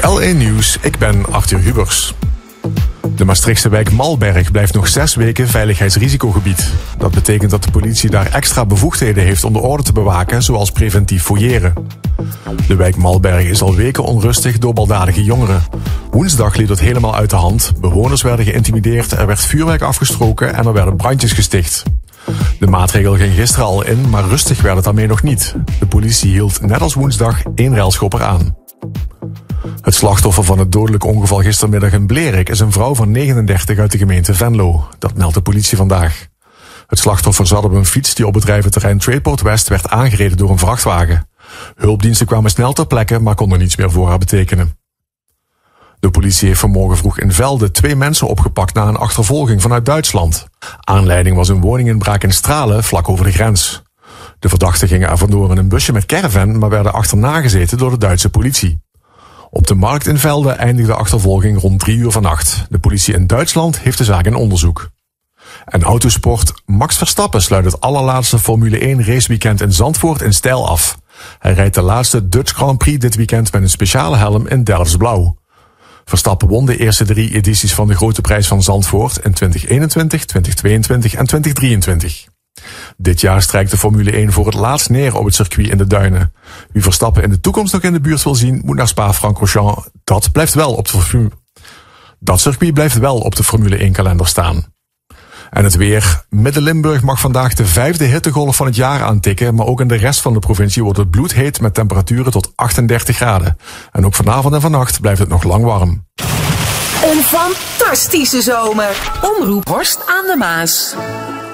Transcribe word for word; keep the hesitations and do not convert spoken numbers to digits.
L één Nieuws, ik ben Arthur Hubers. De Maastrichtse wijk Malberg blijft nog zes weken veiligheidsrisicogebied. Dat betekent dat de politie daar extra bevoegdheden heeft om de orde te bewaken, zoals preventief fouilleren. De wijk Malberg is al weken onrustig door baldadige jongeren. Woensdag liep het helemaal uit de hand. Bewoners werden geïntimideerd, er werd vuurwerk afgestoken en er werden brandjes gesticht. De maatregel ging gisteren al in, maar rustig werd het daarmee nog niet. De politie hield net als woensdag één railschopper aan. Het slachtoffer van het dodelijke ongeval gistermiddag in Blerik is een vrouw van negenendertig uit de gemeente Venlo. Dat meldt de politie vandaag. Het slachtoffer zat op een fiets die op bedrijventerrein Tradeport West werd aangereden door een vrachtwagen. Hulpdiensten kwamen snel ter plekke, maar konden niets meer voor haar betekenen. De politie heeft vanmorgen vroeg in Velde twee mensen opgepakt na een achtervolging vanuit Duitsland. Aanleiding was een woninginbraak in Stralen, vlak over de grens. De verdachten gingen er vandoor in een busje met caravan, maar werden achterna gezeten door de Duitse politie. Op de markt in Velde eindigde de achtervolging rond drie uur vannacht. De politie in Duitsland heeft de zaak in onderzoek. En autosport, Max Verstappen sluit het allerlaatste Formule één raceweekend in Zandvoort in stijl af. Hij rijdt de laatste Dutch Grand Prix dit weekend met een speciale helm in Delftsblauw. Verstappen won de eerste drie edities van de Grote Prijs van Zandvoort in twintig eenentwintig, twintig tweeëntwintig en twintig drieëntwintig. Dit jaar strijkt de Formule één voor het laatst neer op het circuit in de Duinen. Wie Verstappen in de toekomst nog in de buurt wil zien, moet naar Spa-Francorchamps. Dat blijft wel op de Dat circuit blijft wel op de Formule één kalender staan. En het weer. Midden-Limburg mag vandaag de vijfde hittegolf van het jaar aantikken, maar ook in de rest van de provincie wordt het bloedheet met temperaturen tot achtendertig graden. En ook vanavond en vannacht blijft het nog lang warm. Een fantastische zomer. Omroep Horst aan de Maas.